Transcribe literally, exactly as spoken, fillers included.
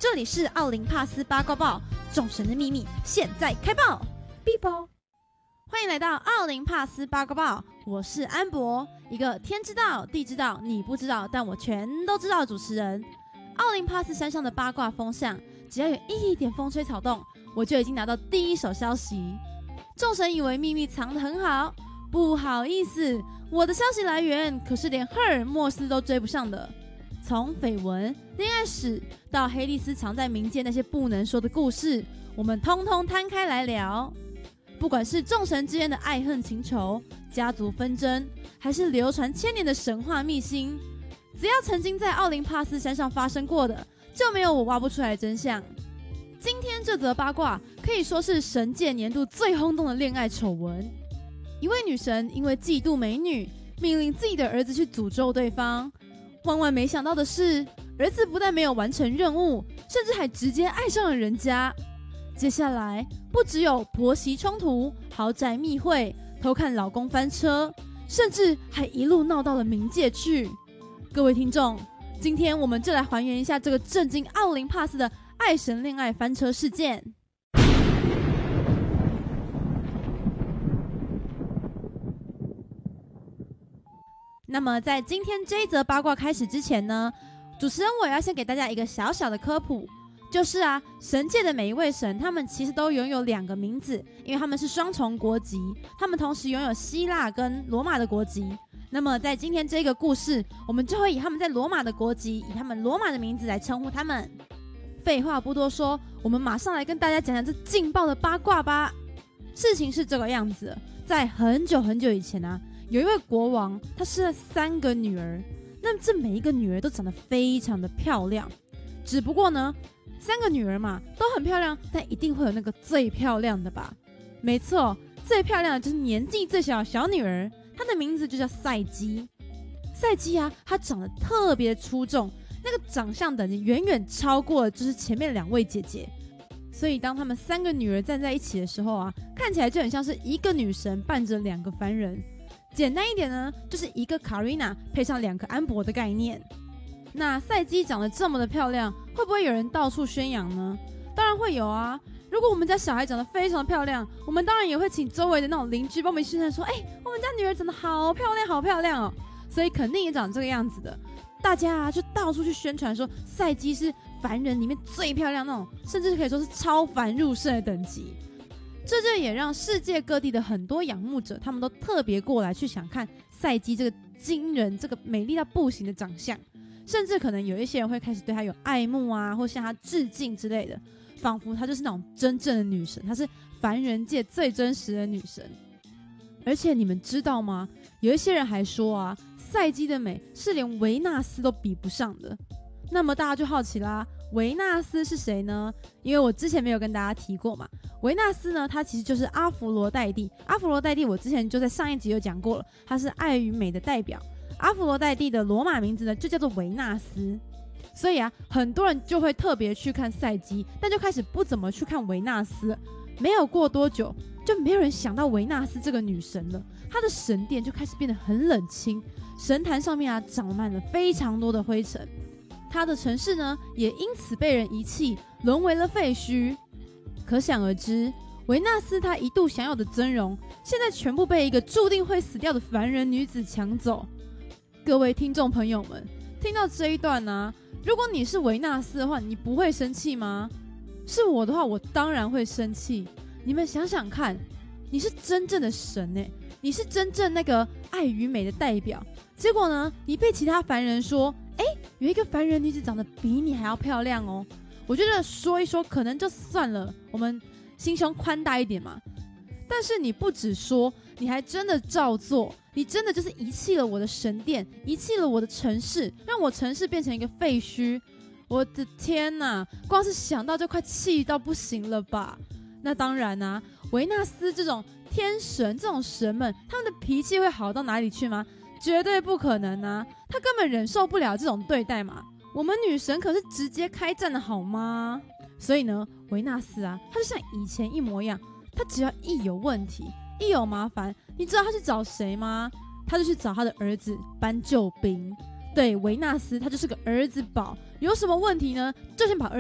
这里是奥林帕斯八卦报，众神的秘密现在开爆！哔啵，欢迎来到奥林帕斯八卦报，我是安博，一个天知道地知道你不知道，但我全都知道的主持人。奥林帕斯山上的八卦风向，只要有一点风吹草动，我就已经拿到第一手消息。众神以为秘密藏得很好，不好意思，我的消息来源可是连赫尔墨斯都追不上的。从绯闻、恋爱史到黑莉丝藏在冥界那些不能说的故事，我们通通摊开来聊。不管是众神之间的爱恨情仇、家族纷争，还是流传千年的神话秘辛，只要曾经在奥林帕斯山上发生过的，就没有我挖不出来的真相。今天这则八卦可以说是神界年度最轰动的恋爱丑闻。一位女神因为嫉妒美女，命令自己的儿子去诅咒对方。万万没想到的是，儿子不但没有完成任务，甚至还直接爱上了人家。接下来不只有婆媳冲突、豪宅密会、偷看老公翻车，甚至还一路闹到了冥界去。各位听众，今天我们就来还原一下这个震惊奥林帕斯的爱神恋爱翻车事件。那么在今天这一则八卦开始之前呢，主持人我要先给大家一个小小的科普，就是啊，神界的每一位神，他们其实都拥有两个名字，因为他们是双重国籍，他们同时拥有希腊跟罗马的国籍。那么在今天这个故事，我们就会以他们在罗马的国籍，以他们罗马的名字来称呼他们。废话不多说，我们马上来跟大家讲讲这劲爆的八卦吧。事情是这个样子的，在很久很久以前啊，有一位国王，他生了三个女儿，那这每一个女儿都长得非常的漂亮。只不过呢，三个女儿嘛都很漂亮，但一定会有那个最漂亮的吧？没错，最漂亮的就是年纪最小的小女儿，她的名字就叫赛姬。赛姬啊，她长得特别出众，那个长相等级远远超过了就是前面两位姐姐。所以当她们三个女儿站在一起的时候啊，看起来就很像是一个女神伴着两个凡人。简单一点呢，就是一个卡瑞娜配上两个安博的概念。那赛姬长得这么的漂亮，会不会有人到处宣扬呢？当然会有啊！如果我们家小孩长得非常漂亮，我们当然也会请周围的那种邻居帮我们宣传说，哎、欸，我们家女儿长得好漂亮，好漂亮哦！所以肯定也长这个样子的。大家啊，就到处去宣传说，赛姬是凡人里面最漂亮那种，甚至可以说是超凡入圣的等级。这就也让世界各地的很多仰慕者，他们都特别过来去想看赛姬这个惊人、这个美丽到不行的长相，甚至可能有一些人会开始对她有爱慕啊，或向她致敬之类的，仿佛她就是那种真正的女神，她是凡人界最真实的女神。而且你们知道吗？有一些人还说啊，赛姬的美是连维纳斯都比不上的。那么大家就好奇啦，维纳斯是谁呢？因为我之前没有跟大家提过嘛。维纳斯呢，他其实就是阿佛罗代蒂。阿佛罗代蒂我之前就在上一集有讲过了，他是爱与美的代表。阿佛罗代蒂的罗马名字呢，就叫做维纳斯。所以啊，很多人就会特别去看赛姬，但就开始不怎么去看维纳斯。没有过多久，就没有人想到维纳斯这个女神了。她的神殿就开始变得很冷清，神坛上面啊长满了非常多的灰尘。她的城市呢，也因此被人遗弃，沦为了废墟。可想而知，维纳斯她一度享有的尊荣，现在全部被一个注定会死掉的凡人女子抢走。各位听众朋友们，听到这一段啊，如果你是维纳斯的话，你不会生气吗？是我的话，我当然会生气。你们想想看，你是真正的神欸，你是真正那个爱与美的代表，结果呢，你被其他凡人说，哎，有一个凡人女子长得比你还要漂亮哦。我觉得说一说可能就算了，我们心胸宽大一点嘛。但是你不只说，你还真的照做，你真的就是遗弃了我的神殿，遗弃了我的城市，让我城市变成一个废墟。我的天哪，光是想到就快气到不行了吧。那当然啊，维纳斯这种天神，这种神们，他们的脾气会好到哪里去吗？绝对不可能啊，他根本忍受不了这种对待嘛。我们女神可是直接开战的好吗？所以呢，维纳斯啊，他就像以前一模一样，他只要一有问题，一有麻烦，你知道他去找谁吗？他就去找他的儿子搬救兵。对，维纳斯他就是个儿子宝，有什么问题呢，就先把儿